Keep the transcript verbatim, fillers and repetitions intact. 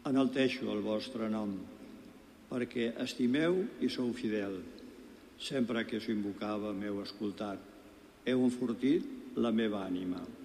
enalteixo el vostre nom, perquè estimeu i sou fidel. Sempre que us invocava m'heu escoltat. Heu enfortit la meva ànima.